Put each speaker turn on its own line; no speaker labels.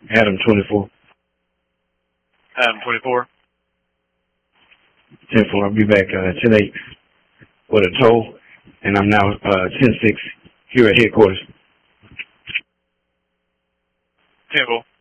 Adam 24.
Adam 24.
10-4. I'll be back 10-8 with a tow, and I'm now 10-6 here at headquarters.
10-4.